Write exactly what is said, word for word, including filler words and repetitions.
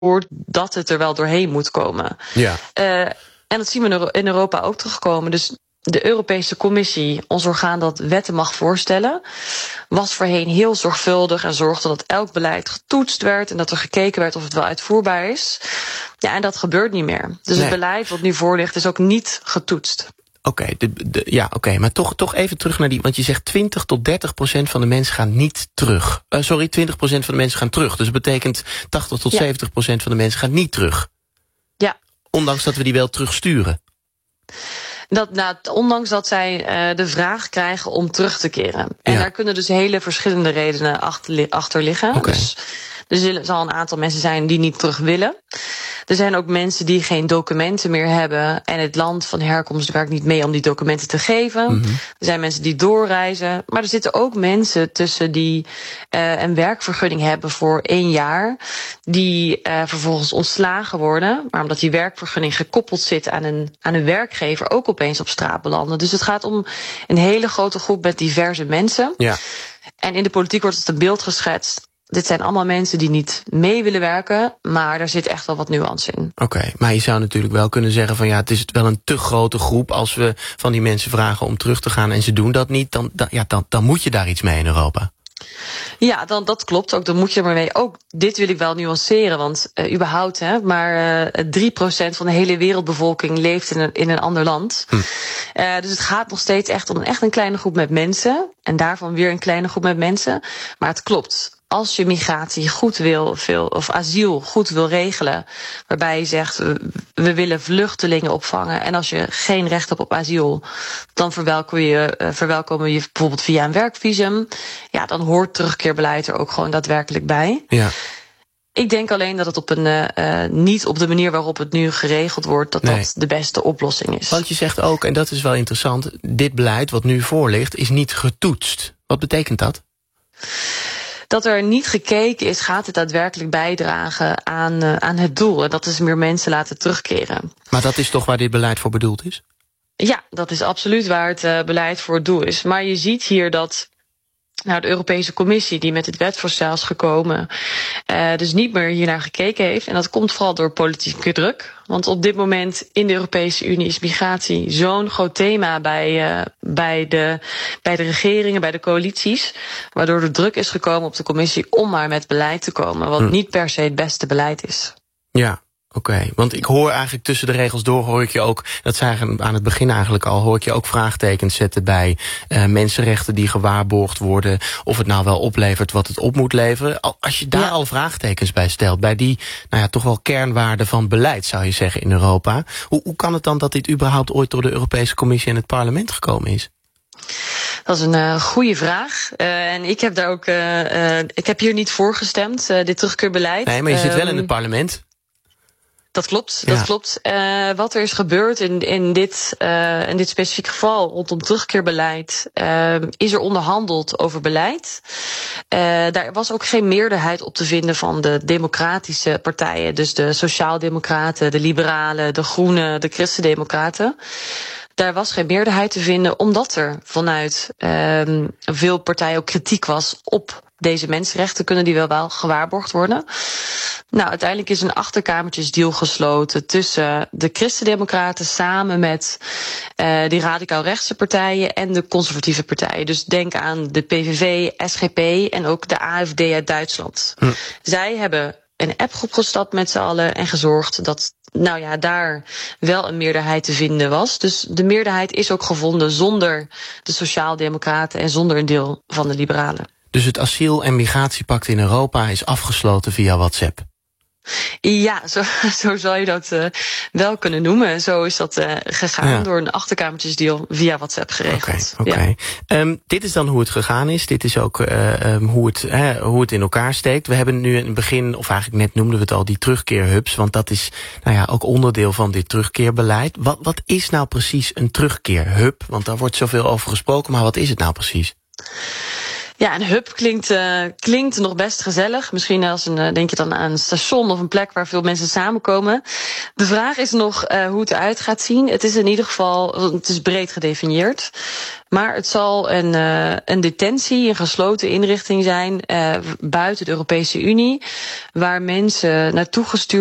dat het er wel doorheen moet komen. Ja. Uh, en dat zien we in Europa ook terugkomen. Dus de Europese Commissie, ons orgaan dat wetten mag voorstellen, was voorheen heel zorgvuldig en zorgde dat elk beleid getoetst werd en dat er gekeken werd of het wel uitvoerbaar is. Ja, en dat gebeurt niet meer. Dus nee. Het beleid wat nu voor ligt is ook niet getoetst. Oké, okay, ja, oké, okay, maar toch, toch even terug naar die, want je zegt twintig tot dertig procent van de mensen gaan niet terug. Uh, sorry, twintig procent van de mensen gaan terug. Dus dat betekent tachtig tot zeventig procent van de mensen gaan niet terug. Ja. Ondanks dat we die wel terugsturen. Dat, nou, ondanks dat zij uh, de vraag krijgen om terug te keren. En ja. Daar kunnen dus hele verschillende redenen achter, achter liggen. Okay. Dus er zal een aantal mensen zijn die niet terug willen. Er zijn ook mensen die geen documenten meer hebben en het land van herkomst werkt niet mee om die documenten te geven. Mm-hmm. Er zijn mensen die doorreizen. Maar er zitten ook mensen tussen die uh, een werkvergunning hebben voor één jaar, die uh, vervolgens ontslagen worden, maar omdat die werkvergunning gekoppeld zit aan een, aan een werkgever, ook opeens op straat belanden. Dus het gaat om een hele grote groep met diverse mensen. Ja. En in de politiek wordt het een beeld geschetst. Dit zijn allemaal mensen die niet mee willen werken, maar daar zit echt wel wat nuance in. Oké, okay, maar je zou natuurlijk wel kunnen zeggen van ja, het is wel een te grote groep. Als we van die mensen vragen om terug te gaan en ze doen dat niet, dan, dan, ja, dan, dan moet je daar iets mee in Europa. Ja, dan, dat klopt ook. Dan moet je er maar mee. Ook dit wil ik wel nuanceren, want uh, überhaupt, hè, maar uh, drie procent van de hele wereldbevolking leeft in een, in een ander land. Hm. Uh, dus het gaat nog steeds echt om een, echt een kleine groep met mensen. En daarvan weer een kleine groep met mensen. Maar het klopt. Als je migratie goed wil, veel, of asiel goed wil regelen, waarbij je zegt, we willen vluchtelingen opvangen, en als je geen recht hebt op asiel, dan verwelkomen je, uh, verwelkomen je bijvoorbeeld via een werkvisum. Ja, dan hoort terugkeerbeleid er ook gewoon daadwerkelijk bij. Ja. Ik denk alleen dat het op een, uh, niet op de manier waarop het nu geregeld wordt, dat nee. dat de beste oplossing is. Want je zegt ook, en dat is wel interessant, dit beleid wat nu voor ligt is niet getoetst. Wat betekent dat? Dat er niet gekeken is, gaat het daadwerkelijk bijdragen aan, uh, aan het doel. En dat is meer mensen laten terugkeren. Maar dat is toch waar dit beleid voor bedoeld is? Ja, dat is absoluut waar het uh, beleid voor het doel is. Maar je ziet hier dat nou, de Europese Commissie, die met het wetsvoorstel is gekomen, uh, dus niet meer hiernaar gekeken heeft. En dat komt vooral door politieke druk. Want op dit moment in de Europese Unie is migratie zo'n groot thema bij, uh, bij, de, bij de regeringen, bij de coalities, waardoor er druk is gekomen op de Commissie om maar met beleid te komen, wat hm. niet per se het beste beleid is. Ja. Oké, okay, want ik hoor eigenlijk tussen de regels door, hoor ik je ook, dat zei aan het begin eigenlijk al, hoor ik je ook vraagtekens zetten bij uh, mensenrechten die gewaarborgd worden, of het nou wel oplevert wat het op moet leveren. Als je daar ja. al vraagtekens bij stelt, bij die nou ja, toch wel kernwaarden van beleid, zou je zeggen, in Europa, hoe, hoe kan het dan dat dit überhaupt ooit door de Europese Commissie en het parlement gekomen is? Dat is een uh, goede vraag. Uh, en ik heb daar ook, uh, uh, ik heb hier niet voor gestemd, uh, dit terugkeerbeleid. Nee, maar je zit wel in het parlement. Dat klopt, dat ja. klopt. Uh, wat er is gebeurd in, in, dit, uh, in dit specifieke geval rondom terugkeerbeleid, uh, is er onderhandeld over beleid. Uh, daar was ook geen meerderheid op te vinden van de democratische partijen. Dus de Sociaaldemocraten, de Liberalen, de Groenen, de Christendemocraten. Daar was geen meerderheid te vinden, omdat er vanuit uh, veel partijen ook kritiek was op deze mensenrechten. Kunnen die wel, wel gewaarborgd worden? Nou, uiteindelijk is een achterkamertjesdeal gesloten tussen de Christendemocraten samen met uh, die radicaal-rechtse partijen en de conservatieve partijen. Dus denk aan de P V V, S G P en ook de A F D uit Duitsland. Hm. Zij hebben een appgroep gestapt met z'n allen en gezorgd dat nou ja, daar wel een meerderheid te vinden was. Dus de meerderheid is ook gevonden zonder de Sociaaldemocraten en zonder een deel van de Liberalen. Dus het asiel- en migratiepact in Europa is afgesloten via WhatsApp? Ja, zo, zo zou je dat uh, wel kunnen noemen. Zo is dat uh, gegaan ja. door een achterkamertjesdeal via WhatsApp geregeld. Oké, okay, okay. ja. um, dit is dan hoe het gegaan is. Dit is ook uh, um, hoe, het, uh, hoe het in elkaar steekt. We hebben nu in het begin, of eigenlijk net noemden we het al, die terugkeerhubs. Want dat is nou ja, ook onderdeel van dit terugkeerbeleid. Wat, wat is nou precies een terugkeerhub? Want daar wordt zoveel over gesproken, maar wat is het nou precies? Ja, een hub klinkt, uh, klinkt nog best gezellig. Misschien als een, uh, denk je dan aan een station of een plek waar veel mensen samenkomen. De vraag is nog uh, hoe het eruit gaat zien. Het is in ieder geval, het is breed gedefinieerd. Maar het zal een, uh, een detentie, een gesloten inrichting zijn uh, buiten de Europese Unie, waar mensen naartoe gestuurd